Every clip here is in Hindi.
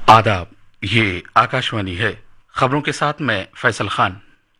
आदाब, ये आकाशवाणी है। खबरों के साथ मैं फैसल खान।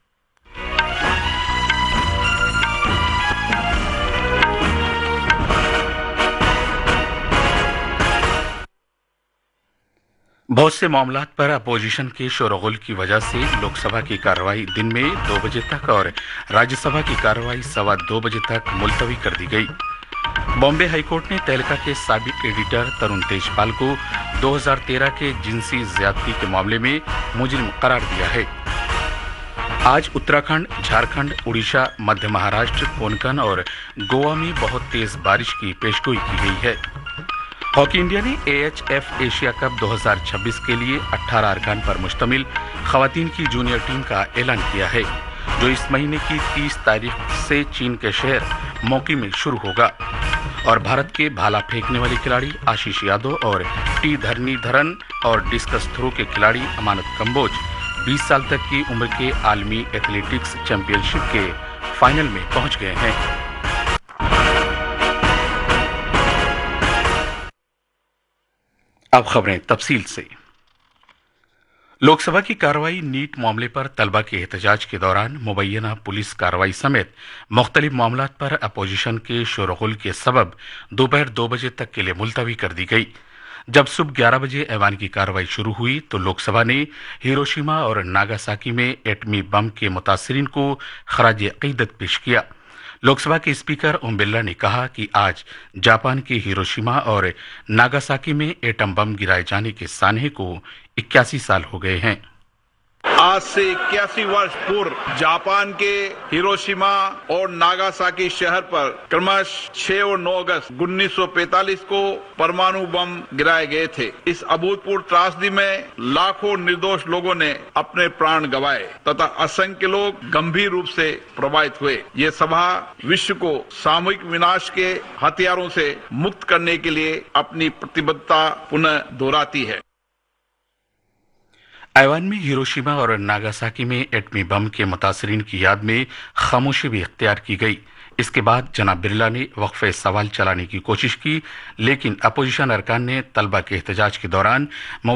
बहुत से मामलात पर अपोजिशन के शोरगुल की वजह से लोकसभा की कार्रवाई दिन में 2 बजे तक और राज्यसभा की कार्रवाई 2:15 बजे तक मुलतवी कर दी गई। बॉम्बे हाईकोर्ट ने तहलका के साबिक एडिटर तरुण तेजपाल को 2013 के जिनसी ज्यादती के मामले में मुजरिम करार दिया है। आज उत्तराखंड, झारखंड, उड़ीसा, मध्य महाराष्ट्र, कोंकण और गोवा में बहुत तेज बारिश की पेशगोई की गई है। हॉकी इंडिया ने AHF एशिया कप 2026 के लिए 18 अरकान पर मुश्तमिल खवातीन की जूनियर टीम का ऐलान किया है, जो इस महीने की 30 तारीख से चीन के शहर मोकी में शुरू होगा। और भारत के भाला फेंकने वाले खिलाड़ी आशीष यादव और टी धरणीधरन और डिस्कस थ्रो के खिलाड़ी अमानत कंबोज 20 साल तक की उम्र के आलमी एथलेटिक्स चैंपियनशिप के फाइनल में पहुंच गए हैं। अब खबरें तफसील से। लोकसभा की कार्रवाई नीट मामले पर तलबा के एहतजाज के दौरान मुबैना पुलिस कार्रवाई समेत मुख्तलिफ मामलात पर अपोजिशन के शोरगुल के सबब दोपहर 2 बजे तक के लिए मुलतवी कर दी गई। जब सुबह 11 बजे ऐवान की कार्रवाई शुरू हुई तो लोकसभा ने हिरोशिमा और नागासाकी में एटमी बम के मुतासिरीन को खराज अकीदत पेश किया। लोकसभा के स्पीकर ओम बिरला ने कहा कि आज जापान के हिरोशिमा और नागासाकी में एटम बम गिराए जाने के सानहे को 81 साल हो गए हैं। आज से 81 वर्ष पूर्व जापान के हिरोशिमा और नागासाकी शहर पर क्रमशः 6 और 9 अगस्त 1945 को परमाणु बम गिराए गए थे। इस अभूतपूर्व त्रासदी में लाखों निर्दोष लोगों ने अपने प्राण गंवाए तथा असंख्य लोग गंभीर रूप से प्रभावित हुए। ये सभा विश्व को सामूहिक विनाश के हथियारों से मुक्त करने के लिए अपनी प्रतिबद्धता पुनः दोहराती है। ऐवान में हिरोशिमा और नागासाकी में एटमी बम के मुतासिरीन की याद में खामोशी भी इख्तियार की गई। इसके बाद जनाब बिरला ने वक्फे सवाल चलाने की कोशिश की, लेकिन अपोजिशन अरकान ने तलबा के एहतजाज के दौरान